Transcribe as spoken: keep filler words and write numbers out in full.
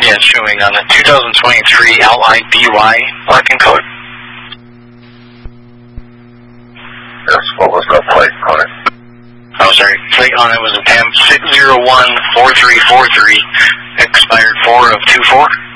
Yeah, it's showing on the two thousand twenty-three Outline B Y parking code. Yes, what was the plate on it? Oh, sorry. Plate on it was a P A M six zero one four three four three, expired four of two four.